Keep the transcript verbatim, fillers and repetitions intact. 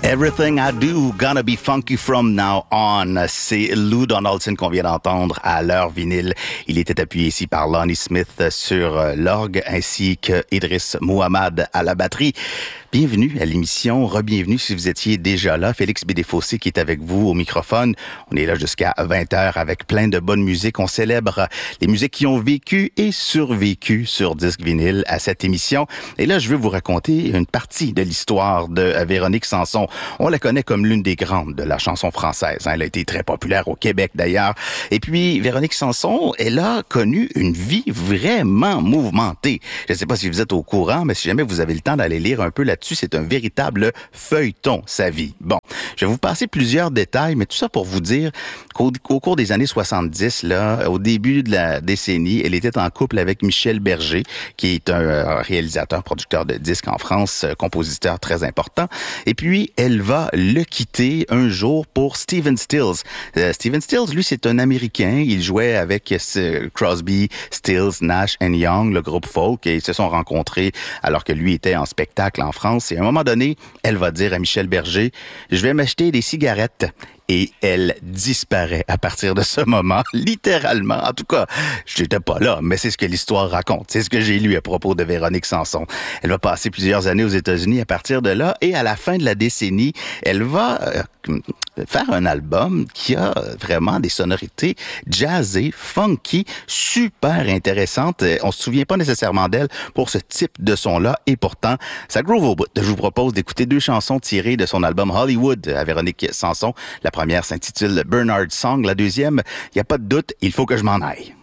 Everything I Do, Gonna Be Funky From Now On. C'est Lou Donaldson qu'on vient d'entendre à l'heure vinyle. Il était appuyé ici par Lonnie Smith sur l'orgue ainsi que Idriss Mouhammad à la batterie. Bienvenue à l'émission, re-bienvenue si vous étiez déjà là. Félix Bédéfossé qui est avec vous au microphone. On est là jusqu'à vingt heures avec plein de bonne musique. On célèbre les musiques qui ont vécu et survécu sur disque vinyle à cette émission. Et là, je veux vous raconter une partie de l'histoire de Véronique Sanson. On la connaît comme l'une des grandes de la chanson française. Elle a été très populaire au Québec d'ailleurs. Et puis, Véronique Sanson, elle a connu une vie vraiment mouvementée. Je ne sais pas si vous êtes au courant, mais si jamais vous avez le temps d'aller lire un peu là c'est un véritable feuilleton, sa vie. Bon, je vais vous passer plusieurs détails, mais tout ça pour vous dire qu'au au cours des années soixante-dix, là, au début de la décennie, elle était en couple avec Michel Berger, qui est un réalisateur, producteur de disques en France, compositeur très important. Et puis, elle va le quitter un jour pour Stephen Stills. Euh, Stephen Stills, lui, c'est un Américain. Il jouait avec ce Crosby, Stills, Nash and Young, le groupe folk, et ils se sont rencontrés alors que lui était en spectacle en France. Et à un moment donné, elle va dire à Michel Berger, « Je vais m'acheter des cigarettes. » Et elle disparaît à partir de ce moment, littéralement. En tout cas, je n'étais pas là, mais c'est ce que l'histoire raconte. C'est ce que j'ai lu à propos de Véronique Sanson. Elle va passer plusieurs années aux États-Unis à partir de là, et à la fin de la décennie, elle va euh, faire un album qui a vraiment des sonorités jazzées, funky, super intéressantes. On se souvient pas nécessairement d'elle pour ce type de son-là, et pourtant, ça groove au bout. Je vous propose d'écouter deux chansons tirées de son album Hollywood à Véronique Sanson. La première s'intitule Bernard Song. La deuxième, il n'y a pas de doute, il faut que je m'en aille.